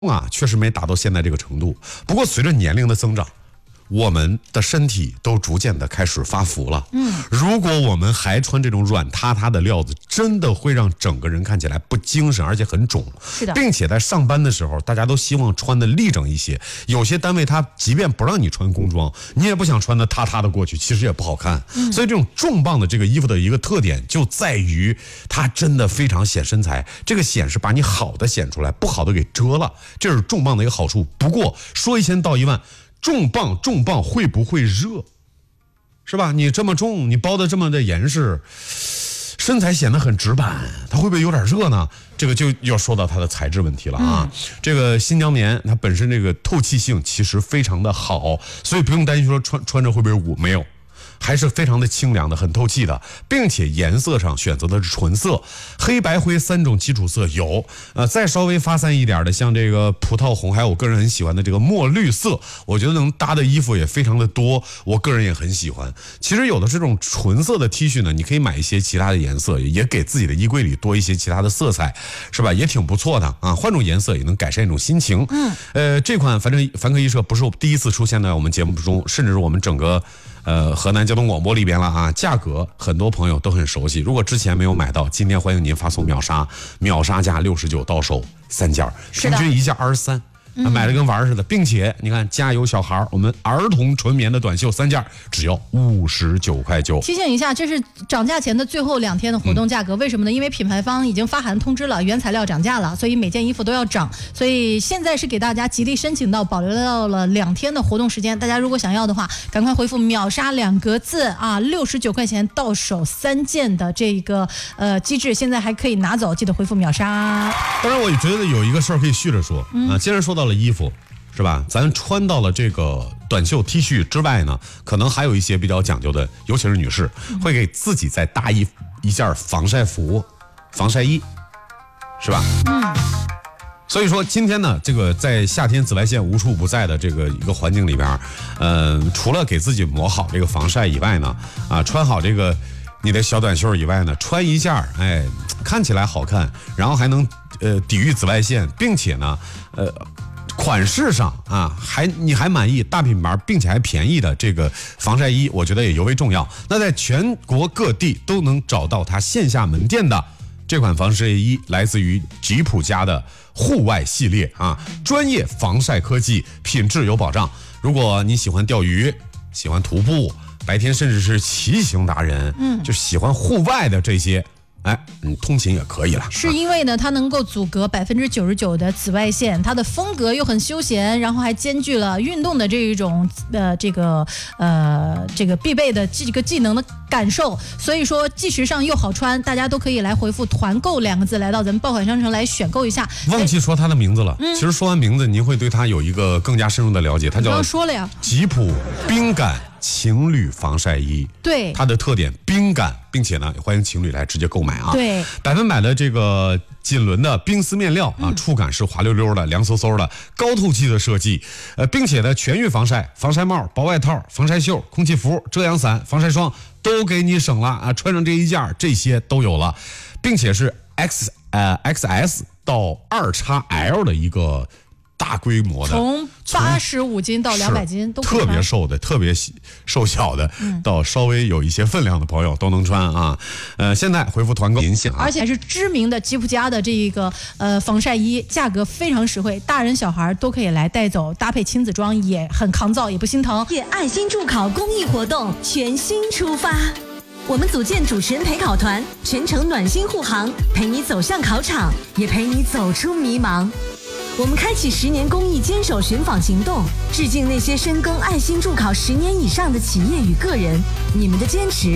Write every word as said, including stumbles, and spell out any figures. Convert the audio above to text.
啊，确实没达到现在这个程度。不过随着年龄的增长，我们的身体都逐渐的开始发福了。嗯，如果我们还穿这种软塌塌的料子，真的会让整个人看起来不精神，而且很肿。 是的， 并且在上班的时候，大家都希望穿的立整一些。有些单位他即便不让你穿工装，你也不想穿的塌塌的过去，其实也不好看。嗯、所以这种重磅的这个衣服的一个特点就在于它真的非常显身材。这个显是把你好的显出来，不好的给遮了，这是重磅的一个好处。不过说一千道一万。重磅重磅会不会热？是吧？你这么重，你包的这么的严实，身材显得很直板，它会不会有点热呢？这个就要说到它的材质问题了啊。嗯、这个新疆棉它本身这个透气性其实非常的好，所以不用担心说穿穿着会不会捂，没有。还是非常的清凉的，很透气的，并且颜色上选择的是纯色，黑白灰三种基础色有，呃，再稍微发散一点的，像这个葡萄红，还有我个人很喜欢的这个墨绿色，我觉得能搭的衣服也非常的多，我个人也很喜欢。其实有的这种纯色的 T 恤呢，你可以买一些其他的颜色，也给自己的衣柜里多一些其他的色彩，是吧？也挺不错的啊，换种颜色也能改善一种心情。嗯，呃，这款反正凡客衣舍不是第一次出现在我们节目中，甚至是我们整个。呃，河南交通广播里边了啊，价格很多朋友都很熟悉。如果之前没有买到，今天欢迎您发送秒杀，秒杀价六十九到手三件，平均一件二十三。嗯、买的跟玩似的，并且你看家有小孩，我们儿童纯棉的短袖三件只要五十九块九。 提醒一下，这是涨价前的最后两天的活动价格，嗯、为什么呢？因为品牌方已经发函通知了，原材料涨价了，所以每件衣服都要涨。所以现在是给大家极力申请到保留到了两天的活动时间，大家如果想要的话，赶快回复秒杀两个字啊，六十九块钱到手三件的这个呃机制，现在还可以拿走，记得回复秒杀。 当然，我觉得有一个事儿可以续着说、嗯、啊，既然说到。到了衣服是吧？咱穿到了这个短袖 T 恤之外呢，可能还有一些比较讲究的，尤其是女士，会给自己再搭一一件防晒服、防晒衣，是吧？嗯。所以说今天呢，这个在夏天紫外线无处不在的这个一个环境里边，呃，除了给自己抹好这个防晒以外呢，啊，穿好这个你的小短袖以外呢，穿一件哎，看起来好看，然后还能呃抵御紫外线，并且呢，呃。款式上啊，还你还满意大品牌，并且还便宜的这个防晒衣，我觉得也尤为重要。那在全国各地都能找到它线下门店的这款防晒衣，来自于吉普家的户外系列啊，专业防晒科技，品质有保障。如果你喜欢钓鱼，喜欢徒步，白天甚至是骑行达人，嗯，就喜欢户外的这些。哎，嗯，通勤也可以了。 是因为呢，它能够阻隔百分之九十九的紫外线，它的风格又很休闲，然后还兼具了运动的这一种呃这个呃这个必备的这个技能的感受。所以说，既时尚又好穿，大家都可以来回复“团购”两个字，来到咱们爆款商城来选购一下。 忘记说它的名字了，嗯、其实说完名字，您会对它有一个更加深入的了解。它叫刚刚说了呀， 吉普冰感情侣防晒衣。对，它的特点冰感，并且呢，欢迎情侣来直接购买啊。 对， 百分百的这个锦纶的冰丝面料啊，嗯、触感是滑溜溜的、凉飕飕的，高透气的设计。呃，并且呢，全域防晒，防晒帽、薄外套、防晒袖、空气服、遮阳伞、防晒霜都给你省了啊！穿上这一件，这些都有了，并且是 X 呃 X S 到二 X L 的一个。大规模的， 从八十五斤到两百斤都特别瘦的，特别瘦小的，嗯、到稍微有一些分量的朋友都能穿啊。呃，现在回复团购， 而且还是知名的吉普家的这个呃防晒衣，价格非常实惠，大人小孩都可以来带走，搭配亲子装也很抗造，也不心疼。 爱心助考公益活动全新出发。我们组建主持人陪考团，全程暖心护航，陪你走向考场，也陪你走出迷茫。我们开启十年公益坚守寻访行动，致敬那些深耕爱心助考十年以上的企业与个人，你们的坚持